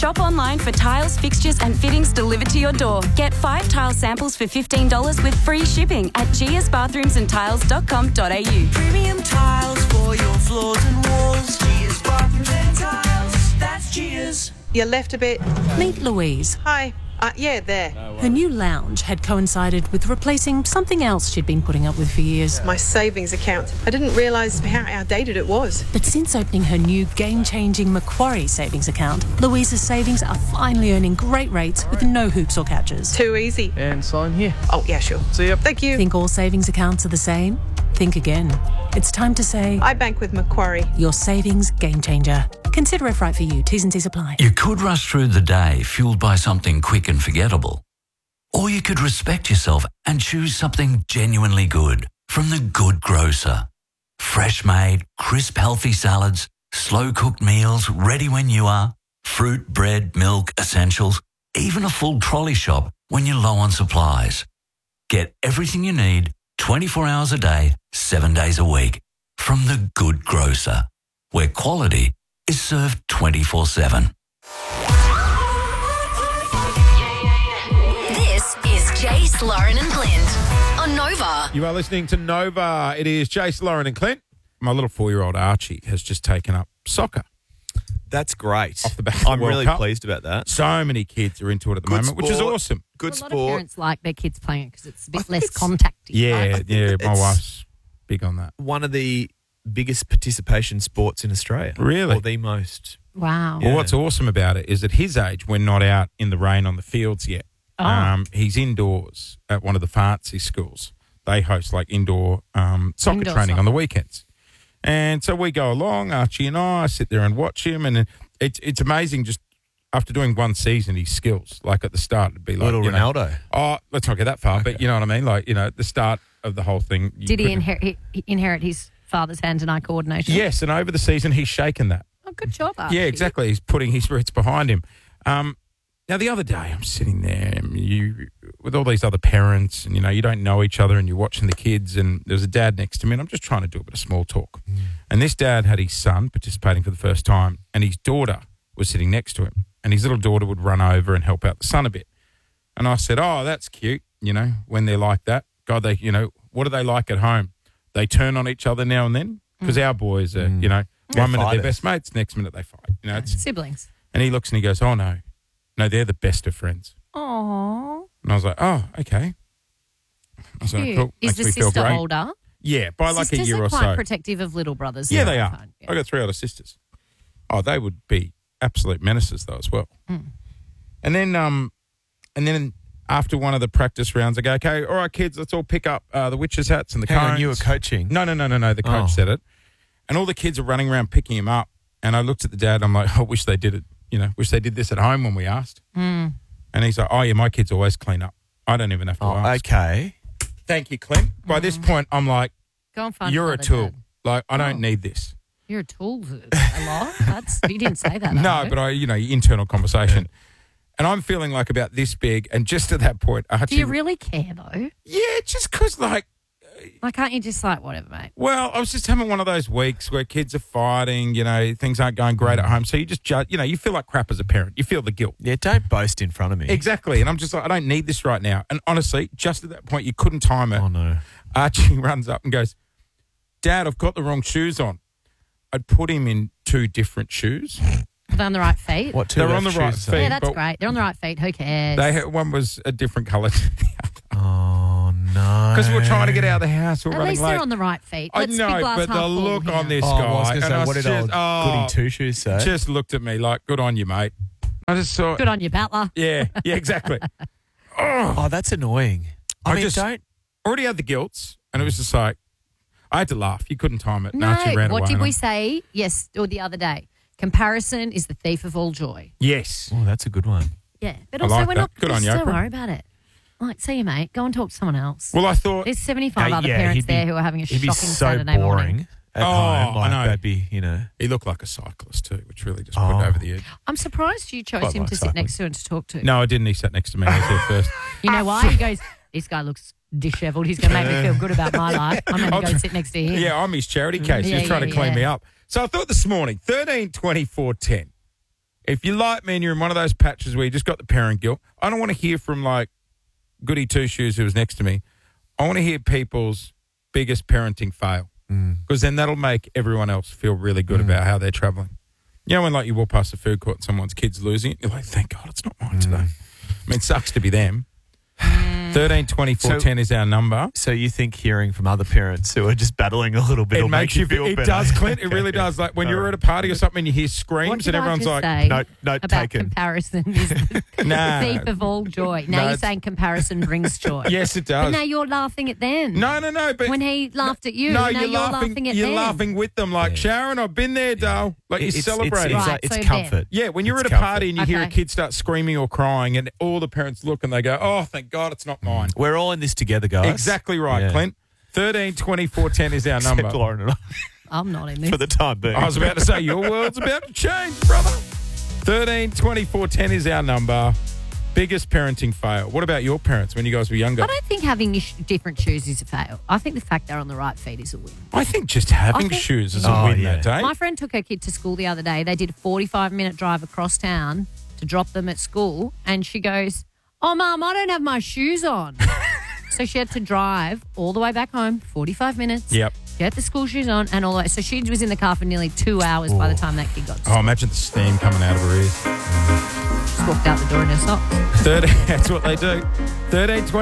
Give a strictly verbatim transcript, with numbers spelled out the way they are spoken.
Shop online for tiles, fixtures and fittings delivered to your door. Get five tile samples for fifteen dollars with free shipping at gias bathrooms and tiles dot com dot a u. Premium tiles for your floors and walls. Gia's Bathrooms and Tiles. That's Gia's. You left a bit. Meet Louise. Hi. Uh, yeah, there. Her new lounge had coincided with replacing something else she'd been putting up with for years. My savings account. I didn't realise how outdated it was. But since opening her new game-changing Macquarie savings account, Louise's savings are finally earning great rates with no hoops or catches. Too easy. And sign here. Oh, yeah, sure. See ya. Thank you. Think all savings accounts are the same? Think again. It's time to say... I bank with Macquarie. Your savings game changer. Consider if right for you. T's and C's apply. You could rush through the day fueled by something quick and forgettable. Or you could respect yourself and choose something genuinely good from The Good Grocer. Fresh made, crisp, healthy salads, slow cooked meals ready when you are, fruit, bread, milk, essentials, even a full trolley shop when you're low on supplies. Get everything you need twenty-four hours a day, seven days a week from The Good Grocer, where quality is served twenty-four seven. This is Jace, Lauren and Clint on Nova. You are listening to Nova. It is Jace, Lauren and Clint. My little four-year-old Archie has just taken up soccer. That's great. Off the back of the I'm World really Cup. pleased about that. So many kids are into it at the Good moment, which is sport. awesome. Good a lot of sport. parents like their kids playing it because it's a I bit think less it's- contacty. Yeah, right? yeah. My it's- wife's big on that. One of the biggest participation sports in Australia. Really? Or the most. Wow. Well, Yeah. what's awesome about it is at his age, we're not out in the rain on the fields yet. Oh. Um, he's indoors at one of the fancy schools. They host like indoor um, soccer Indoor training soccer. on the weekends. And so we go along, Archie and I, I sit there and watch him. And it's it's amazing just after doing one season, his skills. Like at the start, it'd be like, Little you know, Ronaldo. oh, let's not get that far, Okay. but you know what I mean? Like, you know, at the start of the whole thing. you Did he couldn't- inherit, he inherit his father's hand and eye coordination? Yes, and over the season, he's shaken that. Oh, good job, Archie. Yeah, exactly. He's putting his roots behind him. Um, now, the other day, I'm sitting there and you, with all these other parents, and you know, you don't know each other, and you're watching the kids, and there's a dad next to me, and I'm just trying to do a bit of small talk. Mm. And this dad had his son participating for the first time, and his daughter was sitting next to him, and his little daughter would run over and help out the son a bit. And I said, "Oh, that's cute. You know, when they're like that, God, they, you know, what are they like at home? They turn on each other now and then because mm. our boys are, Mm. you know." They're One minute fighters. they're best mates, next minute they fight. You know, it's, Siblings. and he looks and he goes, "Oh no, no, they're the best of friends." Aww. And I was like, "Oh, okay." I was like, Cute. "Cool, Is makes the me feel sister great." older? Yeah, by like Sisters a year are or quite so. protective of little brothers. Yeah, so they I are. find, yeah. I got three older sisters. Oh, they would be absolute menaces though as well. Mm. And then, um, and then after one of the practice rounds, I go, "Okay, all right, kids, let's all pick up uh, the witches' hats and the Hang cones." on, you were coaching? No, no, no, no, no. The coach Oh. said it. And all the kids are running around picking him up. And I looked at the dad and I'm like, I wish they did it, you know, wish they did this at home when we asked. Mm. And he's like, "Oh, yeah, my kids always clean up. I don't even have to Oh, ask." okay. Thank you, Clint. By this point, I'm like, Go and find you're a another tool. dad. Like, I don't Oh. need this. You're a tool a lot. That's you didn't say that. No, though. but I, you know, internal conversation. And I'm feeling like about this big. And just at that point, Archie, do you really care though? yeah, just because like, Like, can't you just like whatever, mate? well, I was just having one of those weeks where kids are fighting, you know, things aren't going great at home. So you just judge, you know, you feel like crap as a parent. You feel the guilt. Yeah, don't boast in front of me. Exactly. And I'm just like, I don't need this right now. And honestly, just at that point, you couldn't time it. Oh, no. Archie runs up and goes, "Dad, I've got the wrong shoes on." I'd put him in two different shoes. Are they on the right feet? What, two They're left on the right shoes, feet. though? Yeah, that's but- great. They're on the right feet. Who cares? They had, one was a different colour to the other. Oh, no. Because we were trying to get out of the house. We were At running least late. they're on the right feet. I Let's know, be glass but half the full look here. on this Oh, guy. well, I was going to and say, I what did just, old oh, goody two-shoes say? just looked at me like, "Good on you, mate." I just saw. Good on you, Battler. Yeah, yeah, exactly. Oh, that's annoying. I, I mean, just- don't... Already had the guilts, and it was just like, I had to laugh. You couldn't time it. No, Archie ran what away did and we I'm- say? Yes, or the other day. Comparison is the thief of all joy. Yes. Oh, that's a good one. Yeah, but I also like we're that. not. Good on just you, don't Oprah. worry about it. Like, see you, mate. Go and talk to someone else. Well, I thought. There's seventy-five Hey, other yeah, parents he'd be- there who are having a He'd shocking be so Saturday boring morning. at Oh, home. I Like, know. that'd be, you know... He looked like a cyclist too, which really just put Oh. it over the edge. I'm surprised you chose Quite him like to sit cycling. next to and to talk to. No, I didn't. He sat next to me. I was there first. You know why? He goes, this guy looks dishevelled. He's going to make me feel good about my life. I'm going I'll to go tr- sit next to him. Yeah, I'm his charity case. Yeah, He's trying yeah, to clean yeah. me up. So I thought this morning, thirteen twenty-four ten. If you're like me and you're in one of those patches where you just got the parent guilt, I don't want to hear from like Goody Two Shoes who was next to me. I want to hear people's biggest parenting fail because then that'll make everyone else feel really good mm. about how they're traveling. You know when like you walk past the food court and someone's kid's losing it, you're like, thank God it's not mine mm. today. I mean, it sucks to be them. thirteen twenty-four ten is our number. So you think hearing from other parents who are just battling a little bit it will makes make you you feel It better? does, Clint. It really does. Like when All you're right. at a party or something and you hear What screams did and I everyone's just like, say no, no, about taken. comparison is the nah. thief of all joy. Now No, you're it's- saying comparison brings joy. Yes, it But does. now you're laughing at them. No, no, no. But When he laughed at you, no, now you're, you're laughing, laughing at You're them. laughing with them. Like, Yeah. Sharon, I've been there, doll. Like, It's- you're it's- celebrating. It's, Right, it's, so it's then- comfort. Yeah, when you're It's at a comfort. party and you hear a Okay. kid start screaming or crying and all the parents look and they go, oh, thank God it's not mine. We're all in this together, guys. Exactly right, Yeah. Clint. thirteen twenty-four ten is our number. Except Lauren and I, I'm not in this. for the time being. I was about to say, your world's about to change, brother. thirteen twenty-four ten is our number. Biggest parenting fail. What about your parents when you guys were younger? I don't think having ish- different shoes is a fail. I think the fact they're on the right feet is a win. I think just having I think- shoes is a Oh, win yeah. that day. My friend took her kid to school the other day. They did a forty-five minute drive across town to drop them at school. And she goes, oh, Mum, I don't have my shoes on. So she had to drive all the way back home, forty-five minutes. Yep. She had the school shoes on and all the way. So she was in the car for nearly two hours by the time that kid got to Oh, school. imagine the steam coming out of her ears. Just walked out the door in her socks. thirteen, that's what they do. thirteen twenty